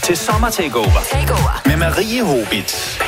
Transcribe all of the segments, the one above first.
Til Sommer Takeover med Marie Hobitz.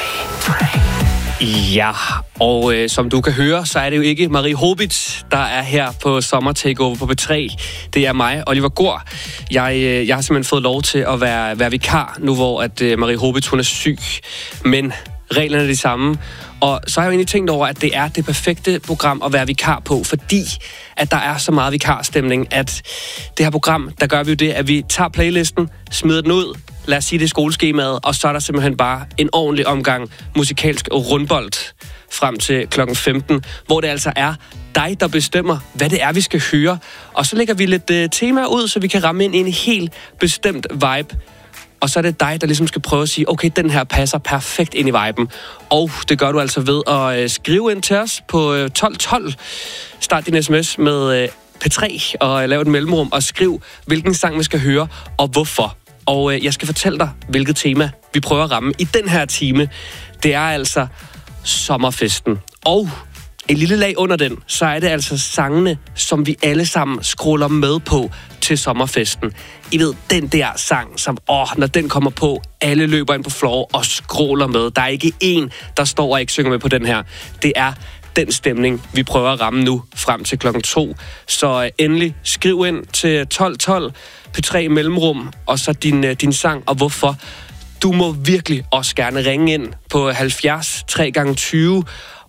Ja, og som du kan høre, så er det jo ikke Marie Hobitz, der er her på Sommer Takeover på B3. Det er mig, Oliver Gård. Jeg har simpelthen fået lov til at være vikar, nu hvor at Marie Hobitz hun er syg. Men reglerne er de samme. Og så har jeg jo egentlig tænkt over, at det er det perfekte program at være vikar på, fordi at der er så meget vikarstemning, at det her program, der gør vi jo det, at vi tager playlisten, smider den ud, lad os sige det skoleskemaet, og så er der simpelthen bare en ordentlig omgang musikalsk rundbold frem til klokken 15, hvor det altså er dig, der bestemmer, hvad det er, vi skal høre. Og så lægger vi lidt temaer ud, så vi kan ramme ind i en helt bestemt vibe. Og så er det dig, der ligesom skal prøve at sige, okay, den her passer perfekt ind i viben. Og det gør du altså ved at skrive ind til os på 1212. Start din sms med P3 og lav et mellemrum og skriv, hvilken sang vi skal høre og hvorfor. Og jeg skal fortælle dig, hvilket tema vi prøver at ramme i den her time. Det er altså sommerfesten. Og en lille lag under den, så er det altså sangene, som vi alle sammen scroller med på til sommerfesten. I ved, den der sang, som når den kommer på, alle løber ind på floor og scroller med. Der er ikke én, der står og ikke synger med på den her. Det er den stemning, vi prøver at ramme nu frem til klokken 2. Så endelig skriv ind til 1212 P3 mellemrum, og så din sang og hvorfor. Du må virkelig også gerne ringe ind på 70 3x20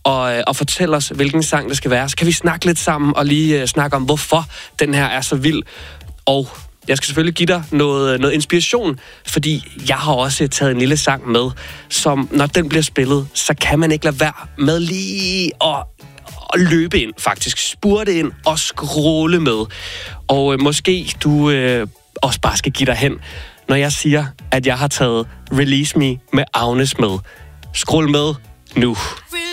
og fortælle os, hvilken sang det skal være. Så kan vi snakke lidt sammen og lige snakke om, hvorfor den her er så vild. Og jeg skal selvfølgelig give dig noget inspiration, fordi jeg har også taget en lille sang med, som når den bliver spillet, så kan man ikke lade være med lige at løbe ind, faktisk spurte ind og scrolle med. Og måske du også bare skal give dig hen, når jeg siger, at jeg har taget Release Me med Agnes med. Scroll med nu.